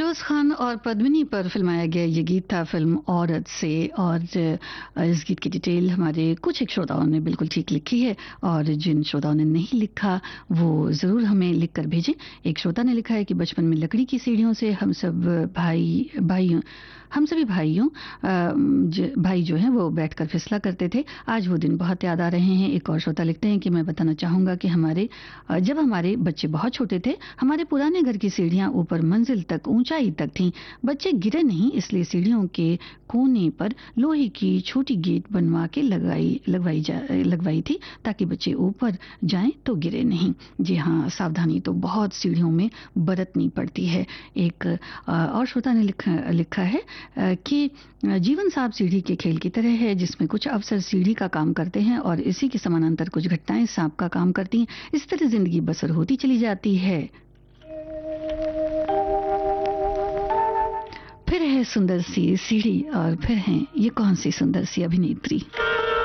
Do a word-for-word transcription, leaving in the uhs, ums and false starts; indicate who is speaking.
Speaker 1: फिरोज खान और पद्मिनी पर फिल्माया गया ये गीत था फिल्म औरत से। और इस गीत की डिटेल हमारे कुछ एक श्रोताओं ने बिल्कुल ठीक लिखी है, और जिन श्रोताओं ने नहीं लिखा वो ज़रूर हमें लिख कर भेजें। एक श्रोता ने लिखा है कि बचपन में लकड़ी की सीढ़ियों से हम सब भाई भाइयों हम सभी भाइयों अ, ज- भाई जो हैं वो बैठकर फिसला करते थे। आज वो दिन बहुत याद आ रहे हैं। एक और श्रोता लिखते हैं कि मैं बताना चाहूँगा कि हमारे अ, जब हमारे बच्चे बहुत छोटे थे, हमारे पुराने घर की सीढ़ियाँ ऊपर मंजिल तक ऊंचाई तक थीं। बच्चे गिरे नहीं, इसलिए सीढ़ियों के कोने पर लोहे की छोटी गेट बनवा के लगाई लगवाई जा लगवाई थी, ताकि बच्चे ऊपर जाएं तो गिरे नहीं। जी हाँ, सावधानी तो बहुत सीढ़ियों में बरतनी पड़ती है। एक अ, और श्रोता ने लिखा लिखा है अ, कि जीवन सांप सीढ़ी के खेल की तरह है, जिसमें कुछ अवसर सीढ़ी का काम करते हैं और इसी के समानांतर कुछ घटनाएं सांप का काम करती हैं। इस तरह जिंदगी बसर होती चली जाती है। फिर है सुंदर सी सीढ़ी, और फिर हैं ये कौन सी सुंदर सी अभिनेत्री।